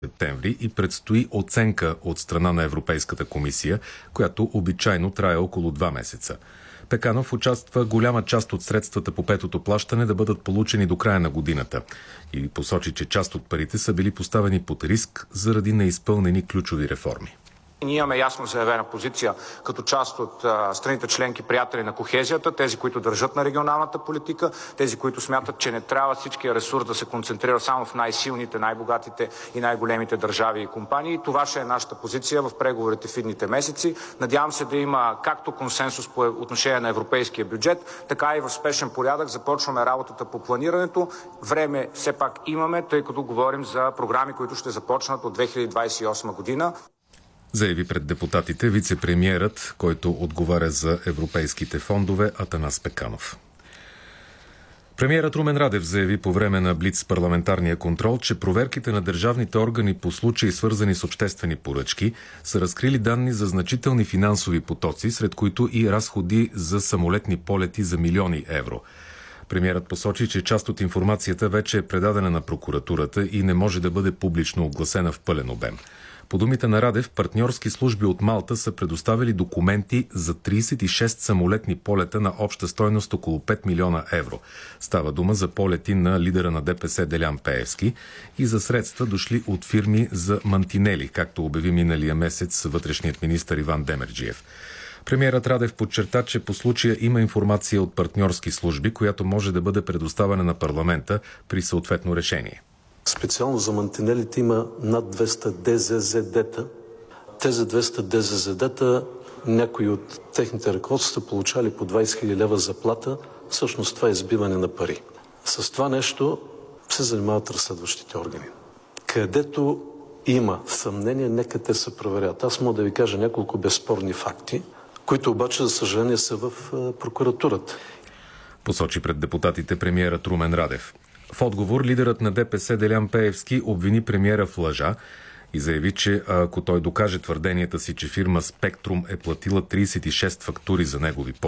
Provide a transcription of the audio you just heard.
септември и предстои оценка от страна на Европейската комисия, която обичайно трае около 2 месеца. Пеканов очаква голяма част от средствата по петото плащане да бъдат получени до края на годината и посочи, че част от парите са били поставени под риск заради неизпълнени ключови реформи. Ние имаме ясно заявена позиция като част от страните членки, приятели на кохезията, тези, които държат на регионалната политика, тези, които смятат, че не трябва всичкия ресурс да се концентрира само в най-силните, най-богатите и най-големите държави и компании. Това ще е нашата позиция в преговорите в идните месеци. Надявам се да има както консенсус по отношение на европейския бюджет, така и в спешен порядък започваме работата по планирането. Време все пак имаме, тъй като говорим за програми, които ще започнат от 2028 година. Заяви пред депутатите вице-премиерът, който отговаря за европейските фондове, Атанас Пеканов. Премиерът Румен Радев заяви по време на Блиц парламентарния контрол, че проверките на държавните органи по случаи, свързани с обществени поръчки, са разкрили данни за значителни финансови потоци, сред които и разходи за самолетни полети за милиони евро. Премиерът посочи, че част от информацията вече е предадена на прокуратурата и не може да бъде публично огласена в пълен обем. По думите на Радев, партньорски служби от Малта са предоставили документи за 36 самолетни полета на обща стойност около 5 милиона евро. Става дума за полети на лидера на ДПС Делян Пеевски и за средства дошли от фирми за мантинели, както обяви миналия месец вътрешният министър Иван Демерджиев. Премиерът Радев подчерта, че по случая има информация от партньорски служби, която може да бъде предоставена на парламента при съответно решение. Специално за мантинелите има над 200 ДЗЗД-та. Тези 200 ДЗЗД-та, някои от техните ръководства получали по 20 000 лева заплата. Всъщност това е избиване на пари. С това нещо се занимават разследващите органи. Където има съмнение, нека те се проверят. Аз мога да ви кажа няколко безспорни факти, които обаче, за съжаление, са в прокуратурата. Посочи пред депутатите премиерът Румен Радев. В отговор лидерът на ДПС Делян Пеевски обвини премиера в лъжа и заяви, че ако той докаже твърденията си, че фирма Спектрум е платила 36 фактури за негови